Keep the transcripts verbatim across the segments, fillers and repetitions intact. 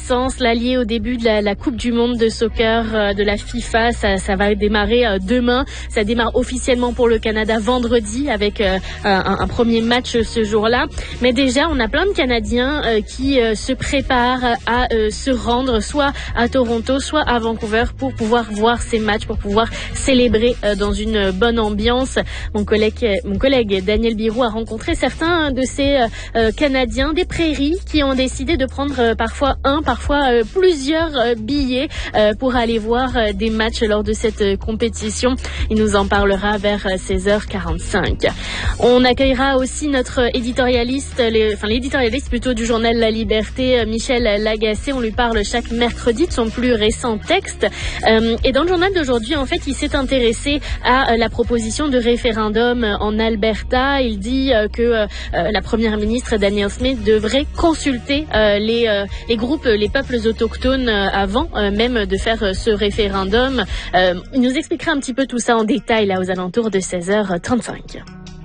effervescence, là, liée au début de la, la Coupe du Monde de soccer euh, de la FIFA. Ça, ça va démarrer euh, demain. Ça démarre officiellement pour le Canada vendredi avec euh, un, un premier match ce jour-là. Mais déjà, on a plein de Canadiens euh, qui euh, se préparent à euh, se rendre soit à Toronto, soit à Vancouver pour pouvoir voir ces matchs, pour pouvoir célébrer euh, dans une bonne ambiance. Mon collègue, mon collègue Daniel Biroux a rencontré certains de ces euh, Canadiens des prairies qui ont décidé de prendre euh, parfois un, parfois euh, plusieurs euh, billets euh, pour aller voir euh, des matchs lors de cette euh, compétition. Il nous en parlera vers euh, seize heures quarante-cinq. On accueillera aussi notre éditorialiste, les, enfin l'éditorialiste plutôt du journal La Liberté, euh, Michel Lagacé. On lui parle chaque mercredi de son plus récent texte. Euh, et dans le journal d'aujourd'hui, en fait, il s'est intéressé à euh, la proposition de référendum en Alberta. Il dit euh, que euh, la première ministre Danielle Smith devrait consulter euh, les, euh, les groupes, les peuples autochtones euh, avant euh, même de faire euh, ce référendum. Euh, il nous expliquera un petit peu tout ça en détail là aux alentours de seize heures trente-cinq.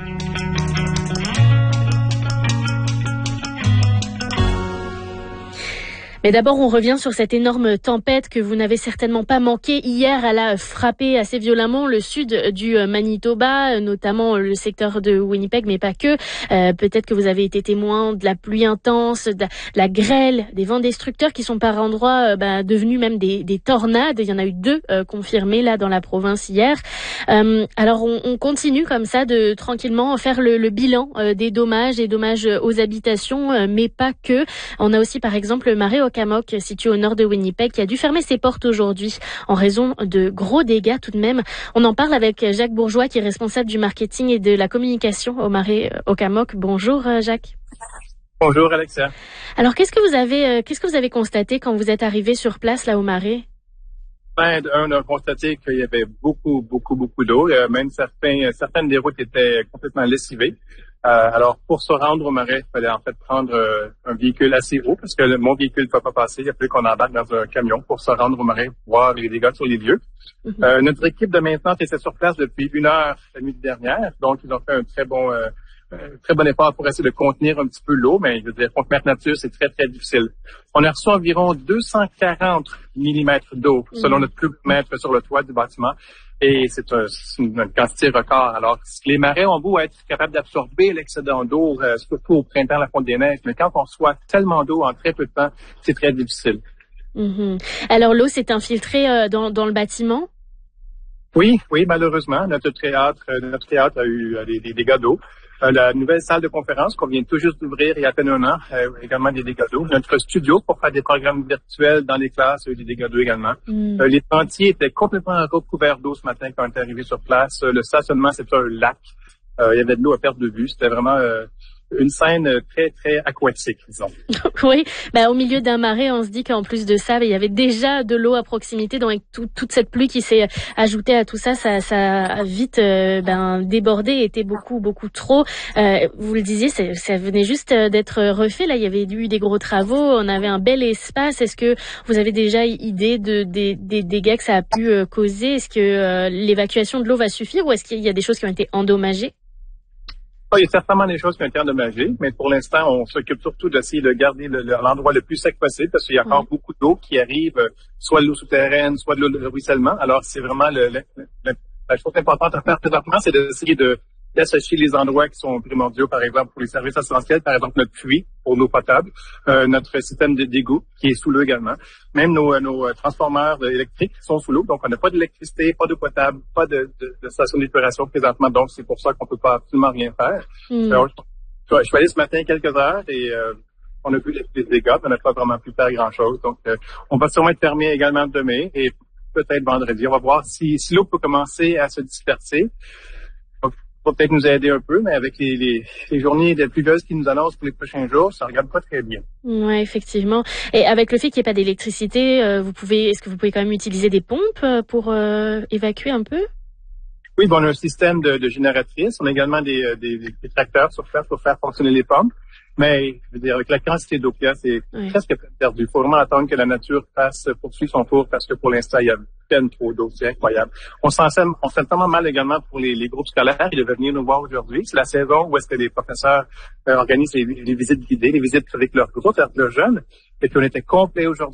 Mais d'abord, on revient sur cette énorme tempête que vous n'avez certainement pas manqué hier. Elle a frappé assez violemment le sud du Manitoba, notamment le secteur de Winnipeg, mais pas que. Euh, peut-être que vous avez été témoin de la pluie intense, de la grêle, des vents destructeurs qui sont par endroits euh, bah, devenus même des, des tornades. Il y en a eu deux euh, confirmés là dans la province hier. Euh, alors, on, on continue comme ça de tranquillement faire le, le bilan euh, des dommages, des dommages aux habitations, euh, mais pas que. On a aussi par exemple le marais Okamos, situé au nord de Winnipeg, qui a dû fermer ses portes aujourd'hui en raison de gros dégâts tout de même. On en parle avec Jacques Bourgeois, qui est responsable du marketing et de la communication au marais Okamos. Bonjour Jacques. Bonjour Alexia. Alors qu'est-ce que vous avez, qu'est-ce que vous avez constaté quand vous êtes arrivé sur place là au marais? Ben, on a constaté qu'il y avait beaucoup, beaucoup, beaucoup d'eau. Euh, même certains, certaines des routes étaient complètement lessivées. Euh, alors, pour se rendre au marais, il fallait en fait prendre euh, un véhicule assez haut parce que le, mon véhicule ne peut pas passer. Il a fallu qu'on embarque dans un camion pour se rendre au marais, voir les dégâts sur les lieux. Mm-hmm. Euh, notre équipe de maintenance était sur place depuis une heure la nuit dernière, donc ils ont fait un très bon, euh, un très bon effort pour essayer de contenir un petit peu l'eau, mais je veux dire, contre mère nature, c'est très, très difficile. On a reçu environ deux cent quarante millimètres d'eau, selon mm-hmm. notre cubomètre sur le toit du bâtiment. Et c'est, un, c'est une, une quantité record. Alors, les marais ont beau être capables d'absorber l'excédent d'eau, euh, surtout au printemps, la fonte des neiges, mais quand on reçoit tellement d'eau en très peu de temps, c'est très difficile. Mm-hmm. Alors, l'eau s'est infiltrée euh, dans, dans le bâtiment? Oui, oui, malheureusement. Notre théâtre, notre théâtre a eu euh, des, des dégâts d'eau. Euh, la nouvelle salle de conférence qu'on vient tout juste d'ouvrir il y a à peine un an, euh, également des dégâts d'eau. Notre studio pour faire des programmes virtuels dans les classes a eu des dégâts d'eau également. Mm. Euh, les sentiers étaient complètement recouverts d'eau ce matin quand on est arrivé sur place. Euh, le stationnement, c'était un lac. Euh, il y avait de l'eau à perte de vue. C'était vraiment euh, une scène très, très aquatique, disons. Oui, ben, au milieu d'un marais, on se dit qu'en plus de ça, ben, il y avait déjà de l'eau à proximité. Donc, avec tout, toute cette pluie qui s'est ajoutée à tout ça, ça, ça a vite euh, ben, débordé et était beaucoup, beaucoup trop. Euh, vous le disiez, ça, ça venait juste d'être refait. Là, il y avait eu des gros travaux. On avait un bel espace. Est-ce que vous avez déjà idée de, des, des dégâts que ça a pu euh, causer? Est-ce que euh, l'évacuation de l'eau va suffire ou est-ce qu'il y a des choses qui ont été endommagées? Il y a certainement des choses qui ont été endommagées, mais pour l'instant, on s'occupe surtout d'essayer de garder le, le, l'endroit le plus sec possible parce qu'il y a encore mmh. beaucoup d'eau qui arrive, soit de l'eau souterraine, soit de l'eau de ruissellement. Alors, c'est vraiment le, le, le, la chose importante à faire présentement, c'est d'essayer de d'associer les endroits qui sont primordiaux, par exemple, pour les services essentiels, par exemple notre puits pour l'eau potable, euh, notre système de d'égout qui est sous l'eau également. Même nos, nos transformeurs électriques sont sous l'eau, donc on n'a pas d'électricité, pas d'eau potable, pas de, de, de station d'épuration présentement, donc c'est pour ça qu'on peut pas absolument rien faire. Mm. Alors, je, je suis allé ce matin quelques heures et euh, on a vu les, les dégâts, mais on n'a pas vraiment pu faire grand-chose. Donc, euh, on va sûrement être fermé également demain et peut-être vendredi. On va voir si, si l'eau peut commencer à se disperser. Va peut-être nous aider un peu, mais avec les, les, les journées de pluvieuses qui nous annoncent pour les prochains jours, ça regarde pas très bien. Ouais, effectivement. Et avec le fait qu'il n'y ait pas d'électricité, euh, vous pouvez, est-ce que vous pouvez quand même utiliser des pompes pour euh, évacuer un peu? Oui, bon, on a un système de, de génératrices. On a également des, des, des tracteurs sur place pour faire fonctionner les pompes. Mais, je veux dire, avec la quantité d'eau qu'il y a, c'est oui. presque perdu. Il faut vraiment attendre que la nature fasse poursuivre son cours parce que pour l'instant, il y a peine trop d'eau. C'est incroyable. On s'en sent, on se sent tellement mal également pour les, les groupes scolaires. Ils devaient venir nous voir aujourd'hui. C'est la saison où est-ce que les professeurs euh, organisent les, les visites guidées, les visites avec leurs groupes, avec leurs jeunes. Et puis, on était complet aujourd'hui.